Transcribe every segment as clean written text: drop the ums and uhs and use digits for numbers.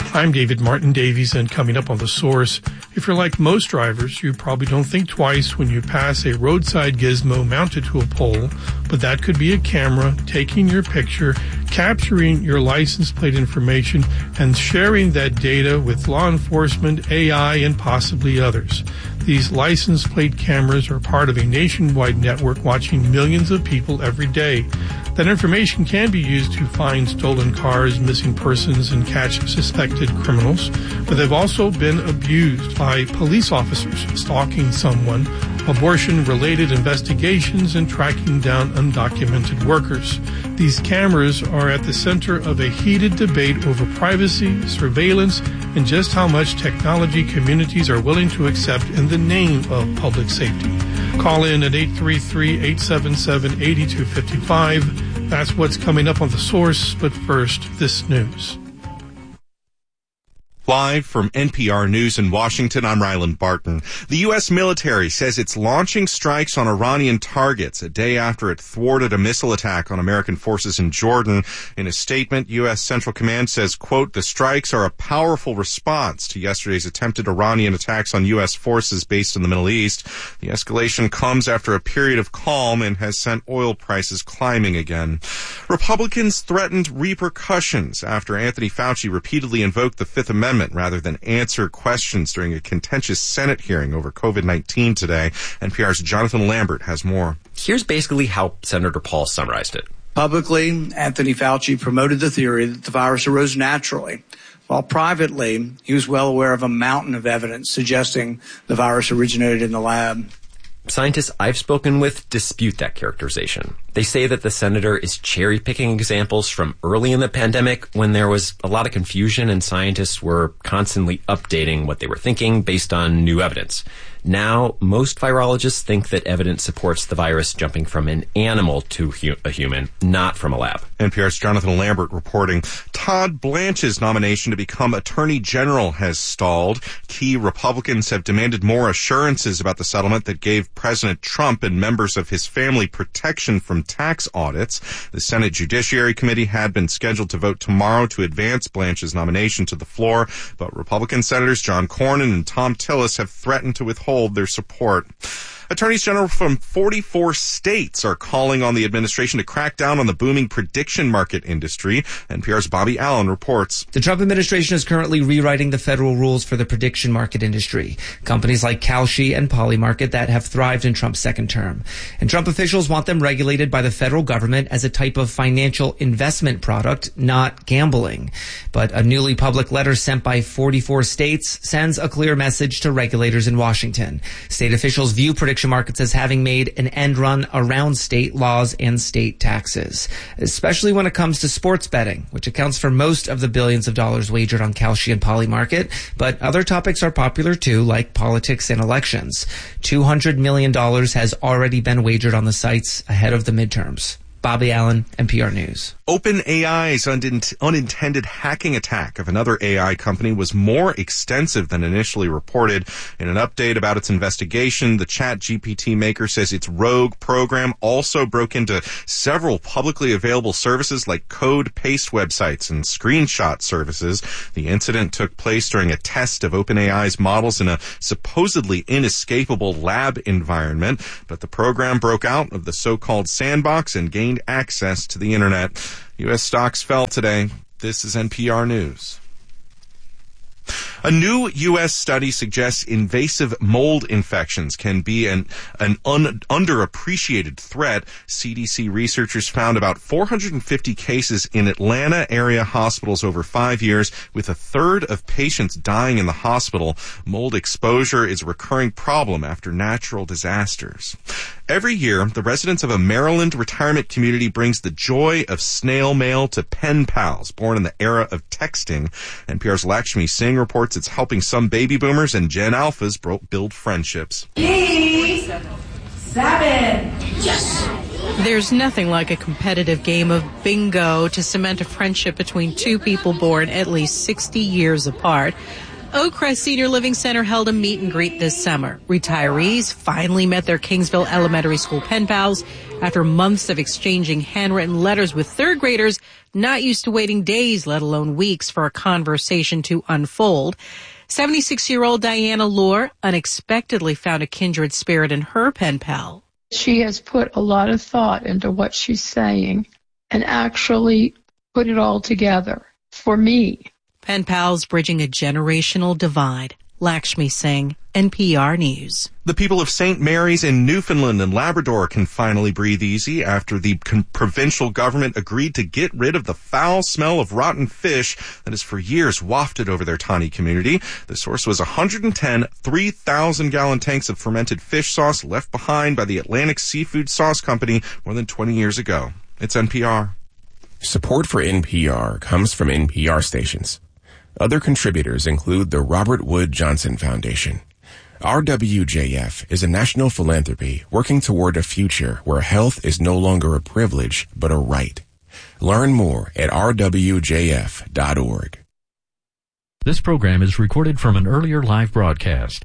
I'm David Martin Davies, and coming up on The Source, if you're like most drivers, you probably don't think twice when you pass a roadside gizmo mounted to a pole, but that could be a camera taking your picture, capturing your license plate information, and sharing that data with law enforcement, AI, and possibly others. These license plate cameras are part of a nationwide network watching millions of people every day. That information can be used to find stolen cars, missing persons, and catch suspected criminals, but they've also been abused by police officers stalking someone, abortion-related investigations, and tracking down undocumented workers. These cameras are at the center of a heated debate over privacy, surveillance, and just how much technology communities are willing to accept in the name of public safety. Call in at 833-877-8255. That's what's coming up on The Source, but first, this news. Live from NPR News in Washington, I'm Ryland Barton. The U.S. military says it's launching strikes on Iranian targets a day after it thwarted a missile attack on American forces in Jordan. In a statement, U.S. Central Command says, quote, the strikes are a powerful response to yesterday's attempted Iranian attacks on U.S. forces based in the Middle East. The escalation comes after a period of calm and has sent oil prices climbing again. Republicans threatened repercussions after Anthony Fauci repeatedly invoked the Fifth Amendment rather than answer questions during a contentious Senate hearing over COVID-19 today. NPR's Jonathan Lambert has more. Here's basically how Senator Paul summarized it. Publicly, Anthony Fauci promoted the theory that the virus arose naturally, while privately, he was well aware of a mountain of evidence suggesting the virus originated in the lab. Scientists I've spoken with dispute that characterization. They say that the senator is cherry-picking examples from early in the pandemic when there was a lot of confusion and scientists were constantly updating what they were thinking based on new evidence. Now, most virologists think that evidence supports the virus jumping from an animal to a human, not from a lab. NPR's Jonathan Lambert reporting. Todd Blanche's nomination to become Attorney General has stalled. Key Republicans have demanded more assurances about the settlement that gave President Trump and members of his family protection from tax audits. The Senate Judiciary Committee had been scheduled to vote tomorrow to advance Blanche's nomination to the floor, but Republican Senators John Cornyn and Thom Tillis have threatened to withhold their support. Attorneys General from 44 states are calling on the administration to crack down on the booming prediction market industry. NPR's Bobby Allen reports. The Trump administration is currently rewriting the federal rules for the prediction market industry. Companies like Kalshi and Polymarket that have thrived in Trump's second term. And Trump officials want them regulated by the federal government as a type of financial investment product, not gambling. But a newly public letter sent by 44 states sends a clear message to regulators in Washington. State officials view prediction markets as having made an end run around state laws and state taxes, especially when it comes to sports betting, which accounts for most of the billions of dollars wagered on Kalshi and Polymarket. But other topics are popular too, like politics and elections. $200 million has already been wagered on the sites ahead of the midterms. Bobby Allen, NPR News. OpenAI's unintended hacking attack of another AI company was more extensive than initially reported. In an update about its investigation, the ChatGPT maker says its rogue program also broke into several publicly available services like code paste websites and screenshot services. The incident took place during a test of OpenAI's models in a supposedly inescapable lab environment, but the program broke out of the so-called sandbox and gained access to the internet. U.S. stocks fell today. This is NPR News. A new U.S. study suggests invasive mold infections can be an underappreciated threat. CDC researchers found about 450 cases in Atlanta area hospitals over 5 years, with a third of patients dying in the hospital. Mold exposure is a recurring problem after natural disasters. Every year, the residents of a Maryland retirement community brings the joy of snail mail to pen pals born in the era of texting. NPR's Lakshmi Singh reports it's helping some baby boomers and Gen Alphas build friendships. 8, 7. Yes! There's nothing like a competitive game of bingo to cement a friendship between two people born at least 60 years apart. Oak Crest Senior Living Center held a meet and greet this summer. Retirees finally met their Kingsville Elementary School pen pals after months of exchanging handwritten letters with third graders not used to waiting days, let alone weeks, for a conversation to unfold. 76-year-old Diana Lohr unexpectedly found a kindred spirit in her pen pal. She has put a lot of thought into what she's saying and actually put it all together for me. Pen pals bridging a generational divide. Lakshmi Singh, NPR News. The people of St. Mary's in Newfoundland and Labrador can finally breathe easy after the provincial government agreed to get rid of the foul smell of rotten fish that has for years wafted over their tiny community. The source was 110 3,000-gallon tanks of fermented fish sauce left behind by the Atlantic Seafood Sauce Company more than 20 years ago. It's NPR. Support for NPR comes from NPR stations. Other contributors include the Robert Wood Johnson Foundation. RWJF is a national philanthropy working toward a future where health is no longer a privilege, but a right. Learn more at rwjf.org. This program is recorded from an earlier live broadcast.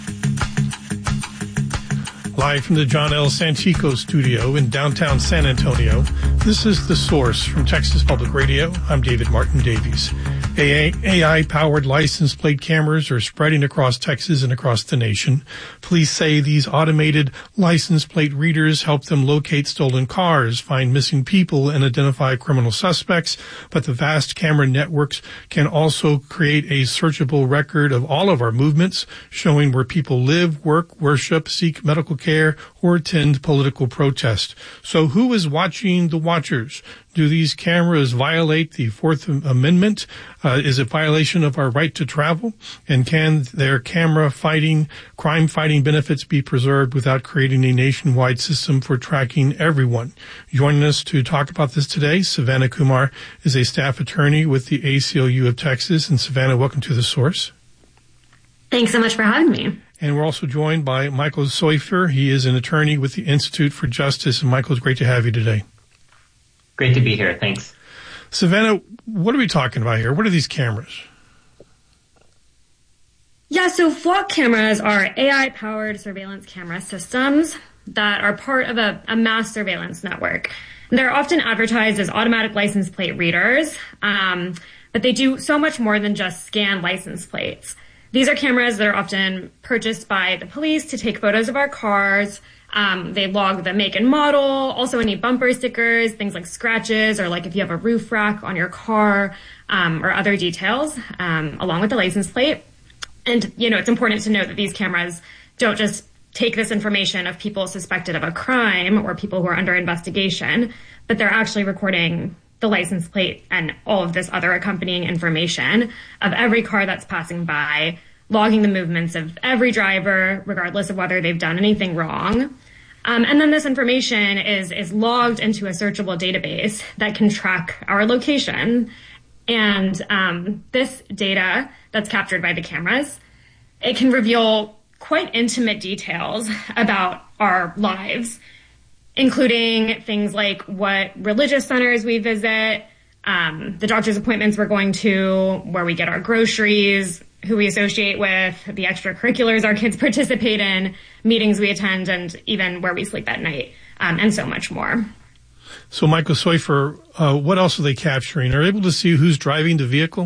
Live from the John L. Sanchico studio in downtown San Antonio, this is The Source from Texas Public Radio. I'm David Martin Davies. AI-powered license plate cameras are spreading across Texas and across the nation. Police say these automated license plate readers help them locate stolen cars, find missing people, and identify criminal suspects. But the vast camera networks can also create a searchable record of all of our movements, showing where people live, work, worship, seek medical care, or attend political protest. So who is watching the watchers? Do these cameras violate the Fourth Amendment? Is it violation of our right to travel? And can their crime fighting benefits be preserved without creating a nationwide system for tracking everyone? Joining us to talk about this today, Savannah Kumar is a staff attorney with the ACLU of Texas. And Savannah, welcome to The Source. Thanks so much for having me. And we're also joined by Michael Soifer. He is an attorney with the Institute for Justice. And Michael, it's great to have you today. Great to be here. Thanks. Savannah, what are we talking about here? What are these cameras? Yeah, so flock cameras are AI-powered surveillance camera systems that are part of a mass surveillance network. They're often advertised as automatic license plate readers, but they do so much more than just scan license plates. These are cameras that are often purchased by the police to take photos of our cars. They log the make and model, also any bumper stickers, things like scratches, or like if you have a roof rack on your car, or other details, along with the license plate. And, it's important to note that these cameras don't just take this information of people suspected of a crime or people who are under investigation, but they're actually recording the license plate and all of this other accompanying information of every car that's passing by, logging the movements of every driver, regardless of whether they've done anything wrong. And then this information is logged into a searchable database that can track our location. And this data that's captured by the cameras, it can reveal quite intimate details about our lives, including things like what religious centers we visit, the doctor's appointments we're going to, where we get our groceries, who we associate with, the extracurriculars our kids participate in, meetings we attend, and even where we sleep at night, and so much more. So, Michael Soifer, what else are they capturing? Are they able to see who's driving the vehicle?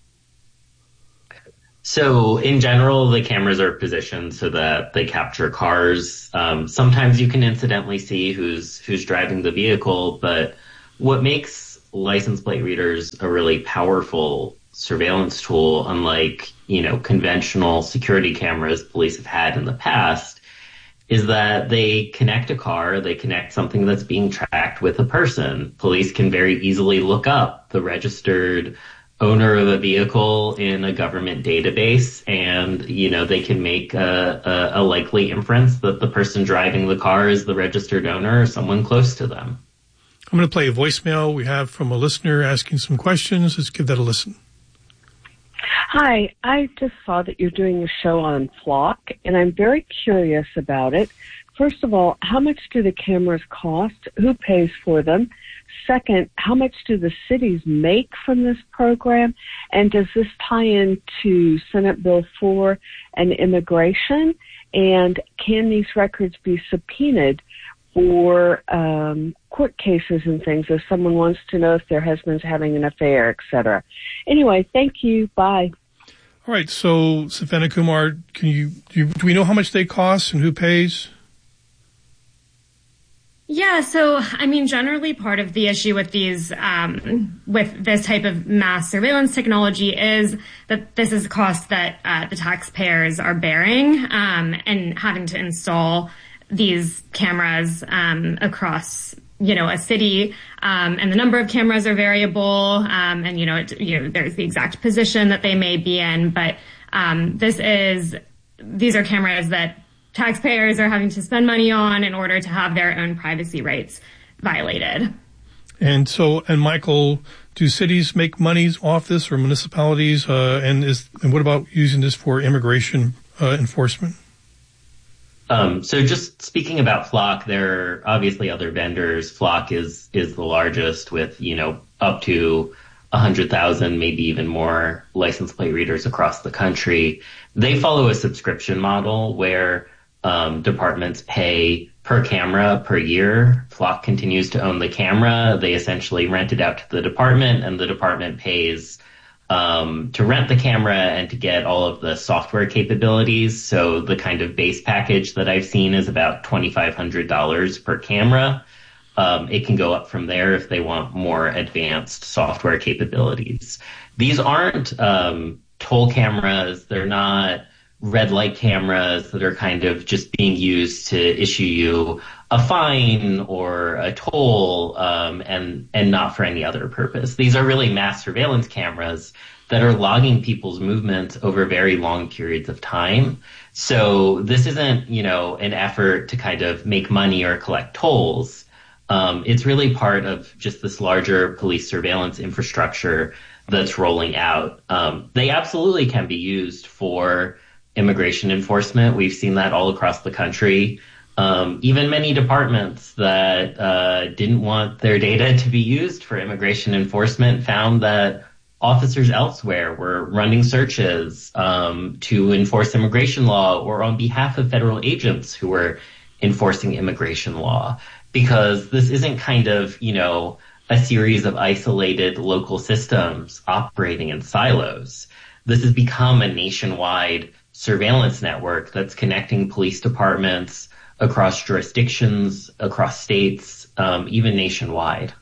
So, in general, the cameras are positioned so that they capture cars. Sometimes you can incidentally see who's driving the vehicle, but what makes license plate readers a really powerful surveillance tool, unlike, conventional security cameras police have had in the past, is that they connect a car, they connect something that's being tracked with a person. Police can very easily look up the registered owner of a vehicle in a government database, and, they can make a likely inference that the person driving the car is the registered owner or someone close to them. I'm going to play a voicemail we have from a listener asking some questions. Let's give that a listen. Hi, I just saw that you're doing a show on Flock, and I'm very curious about it. First of all, how much do the cameras cost? Who pays for them? Second, how much do the cities make from this program? And does this tie into Senate Bill 4 and immigration? And can these records be subpoenaed for court cases and things if someone wants to know if their husband's having an affair, et cetera? Anyway, thank you. Bye. All right. So, Savannah Kumar, do we know how much they cost and who pays? Yeah, so, I mean, generally part of the issue with these, with this type of mass surveillance technology is that this is a cost that the taxpayers are bearing, and having to install these cameras across, a city, and the number of cameras are variable, and there's the exact position that they may be in, but these are cameras that taxpayers are having to spend money on in order to have their own privacy rights violated. And Michael, do cities make money off this, or municipalities? And what about using this for immigration enforcement? So just speaking about Flock, there are obviously other vendors. Flock is the largest with, up to 100,000, maybe even more license plate readers across the country. They follow a subscription model where departments pay per camera per year. Flock continues to own the camera. They essentially rent it out to the department, and the department pays to rent the camera and to get all of the software capabilities. So the kind of base package that I've seen is about $2,500 per camera. It can go up from there if they want more advanced software capabilities. These aren't toll cameras. They're not red light cameras that are kind of just being used to issue you a fine or a toll, and not for any other purpose. These are really mass surveillance cameras that are logging people's movements over very long periods of time. So this isn't, an effort to kind of make money or collect tolls. It's really part of just this larger police surveillance infrastructure that's rolling out. They absolutely can be used for immigration enforcement. We've seen that all across the country. Even many departments that didn't want their data to be used for immigration enforcement found that officers elsewhere were running searches to enforce immigration law or on behalf of federal agents who were enforcing immigration law. Because this isn't kind of, a series of isolated local systems operating in silos. This has become a nationwide surveillance network that's connecting police departments across jurisdictions, across states, even nationwide.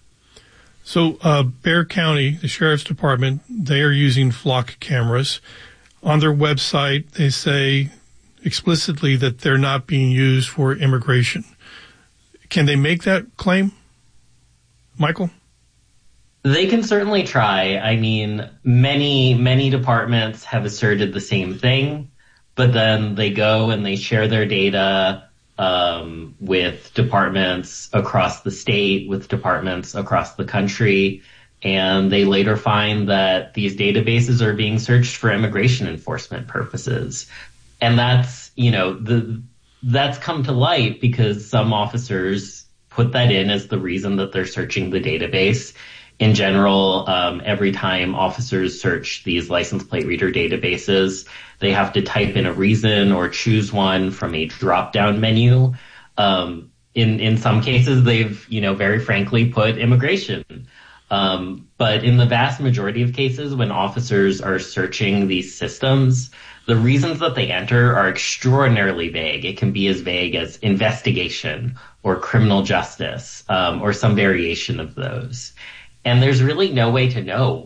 So Bexar County, the Sheriff's Department, they are using Flock cameras. On their website, they say explicitly that they're not being used for immigration. Can they make that claim, Michael? They can certainly try. I mean, many departments have asserted the same thing, but then they go and they share their data with departments across the state, with departments across the country, and they later find that these databases are being searched for immigration enforcement purposes. And that's, that's come to light because some officers put that in as the reason that they're searching the database. In general, every time officers search these license plate reader databases, they have to type in a reason or choose one from a drop-down menu. In some cases, they've, very frankly put immigration. But in the vast majority of cases, when officers are searching these systems, the reasons that they enter are extraordinarily vague. It can be as vague as investigation or criminal justice, or some variation of those. And there's really no way to know